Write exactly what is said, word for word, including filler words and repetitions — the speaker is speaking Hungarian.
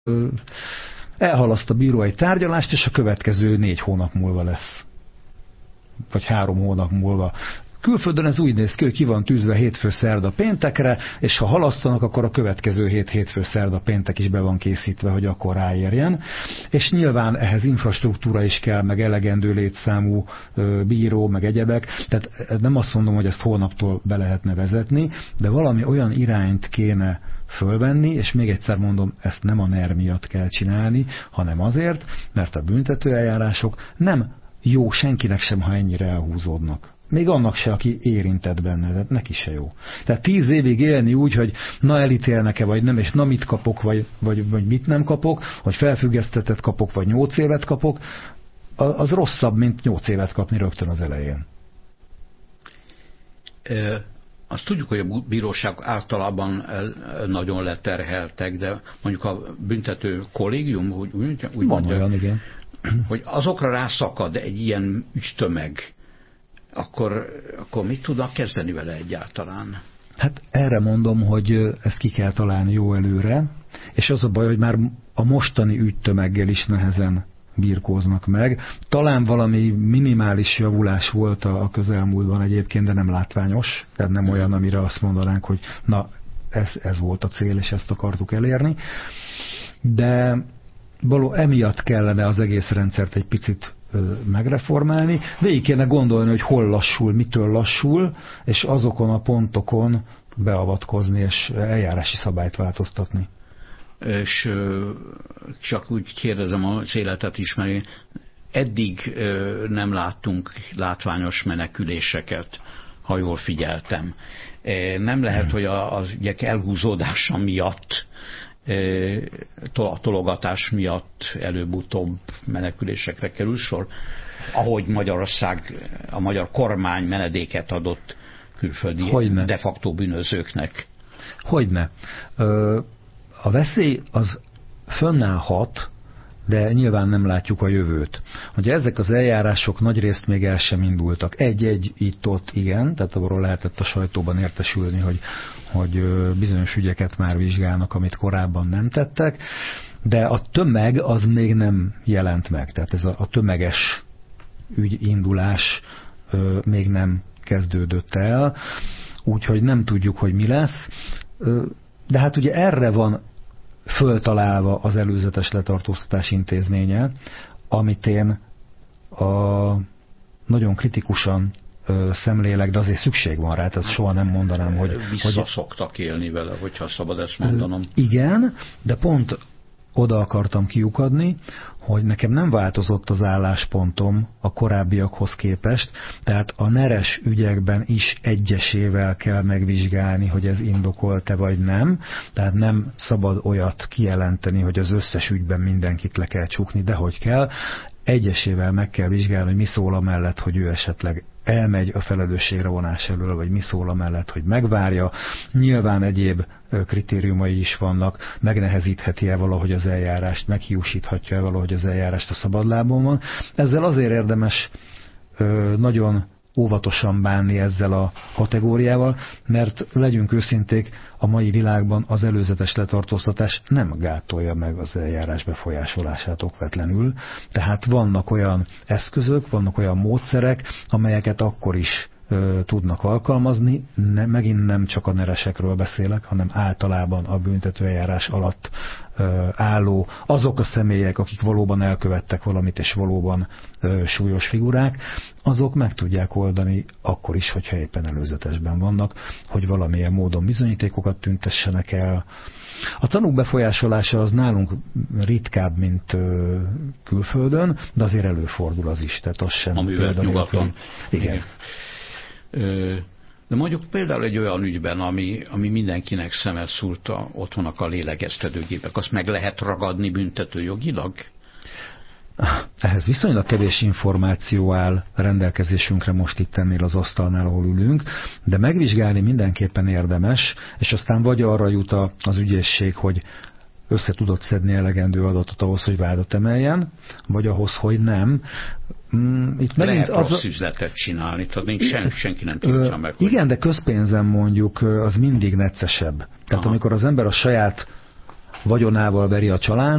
elhalaszt a bíró egy tárgyalást, és a következő négy hónap múlva lesz. Vagy három hónap múlva. Külföldön ez úgy néz ki, hogy ki van tűzve hétfő, szerda, péntekre, és ha halasztanak, akkor a következő hét hétfő, szerda, péntek is be van készítve, hogy akkor ráérjen. És nyilván ehhez infrastruktúra is kell, meg elegendő létszámú bíró, meg egyebek. Tehát nem azt mondom, hogy ezt holnaptól be lehetne vezetni, de valami olyan irányt kéne fölvenni, és még egyszer mondom, ezt nem a NER miatt kell csinálni, hanem azért, mert a büntetőeljárások nem jó senkinek sem, ha ennyire elhúzódnak. Még annak se, aki érintett benne, tehát neki se jó. Tehát tíz évig élni úgy, hogy na elítélnek-e, vagy nem, és na mit kapok, vagy, vagy, vagy mit nem kapok, hogy felfüggesztetet kapok, vagy nyolc évet kapok, az rosszabb, mint nyolc évet kapni rögtön az elején. E, azt tudjuk, hogy a bíróságok általában nagyon leterheltek, de mondjuk a büntető kollégium, úgy, úgy, úgy van mondja, olyan, igen. Hogy azokra rászakad egy ilyen ügytömeg, akkor, akkor mit tudnak kezdeni vele egyáltalán? Hát erre mondom, hogy ezt ki kell találni jó előre, és az a baj, hogy már a mostani ügytömeggel is nehezen birkóznak meg. Talán valami minimális javulás volt a közelmúltban egyébként, de nem látványos, tehát nem olyan, amire azt mondanánk, hogy na, ez, ez volt a cél, és ezt akartuk elérni. De való emiatt kellene az egész rendszert egy picit megreformálni. Végig kéne gondolni, hogy hol lassul, mitől lassul, és azokon a pontokon beavatkozni, és eljárási szabályt változtatni. És csak úgy kérdezem, az életet ismeri, eddig nem láttunk látványos meneküléseket, ha jól figyeltem. Nem lehet, hmm. hogy az ügyek elhúzódása miatt, a tologatás miatt előbb-utóbb menekülésekre kerül sor, ahogy Magyarország, a magyar kormány menedéket adott külföldi Hogyne. de facto bűnözőknek. Hogyne. A veszély az fönnállhat, de nyilván nem látjuk a jövőt. Ugye ezek az eljárások nagyrészt még el sem indultak. Egy-egy itt-ott igen, tehát arról lehetett a sajtóban értesülni, hogy, hogy bizonyos ügyeket már vizsgálnak, amit korábban nem tettek, de a tömeg az még nem jelent meg. Tehát ez a, a tömeges ügyindulás ö, még nem kezdődött el, úgyhogy nem tudjuk, hogy mi lesz. Ö, de hát ugye erre van föltalálva az előzetes letartóztatás intézménye, amit én a nagyon kritikusan ö, szemlélek, de azért szükség van rá, tehát soha nem mondanám, hogy... Visszaszoktak élni vele, hogyha szabad ezt mondanom. Igen, de pont oda akartam kiukadni, hogy nekem nem változott az álláspontom a korábbiakhoz képest, tehát a neres ügyekben is egyesével kell megvizsgálni, hogy ez indokolt-e vagy nem, tehát nem szabad olyat kijelenteni, hogy az összes ügyben mindenkit le kell csukni, de hogy kell, egyesével meg kell vizsgálni, hogy mi szól amellett, hogy ő esetleg elmegy a felelősségre vonás elől, vagy mi szól amellett, hogy megvárja. Nyilván egyéb kritériumai is vannak, megnehezítheti-e valahogy az eljárást, meghiúsíthatja-e valahogy az eljárást, a szabadlábon van. Ezzel azért érdemes nagyon óvatosan bánni ezzel a kategóriával, mert legyünk őszinték, a mai világban az előzetes letartóztatás nem gátolja meg az eljárás befolyásolását okvetlenül, tehát vannak olyan eszközök, vannak olyan módszerek, amelyeket akkor is ö, tudnak alkalmazni, ne, megint nem csak a neresekről beszélek, hanem általában a büntetőeljárás alatt ö, álló azok a személyek, akik valóban elkövettek valamit, és valóban ö, súlyos figurák, azok meg tudják oldani akkor is, hogyha éppen előzetesben vannak, hogy valamilyen módon bizonyítékokat tüntessenek el. A tanúk befolyásolása az nálunk ritkább, mint ö, külföldön, de azért előfordul az is, tehát az sem. Amivel nyugaton. Igen. Igen. De mondjuk például egy olyan ügyben, ami, ami mindenkinek szemet szúrta, ott vannak a lélegeztetőgépek, azt meg lehet ragadni büntetőjogilag? Ehhez viszonylag kevés információ áll rendelkezésünkre most itt ennél az asztalnál, ahol ülünk, de megvizsgálni mindenképpen érdemes, és aztán vagy arra jut az ügyészség, hogy össze tudott szedni elegendő adatot ahhoz, hogy vádat emeljen, vagy ahhoz, hogy nem. Itt lehet az rossz üzletet csinálni, tehát nincs sen, senki nem tudja meg. Hogy... Igen, de közpénzen mondjuk az mindig neccesebb. Tehát Aha. amikor az ember a saját vagyonával veri a csalánt,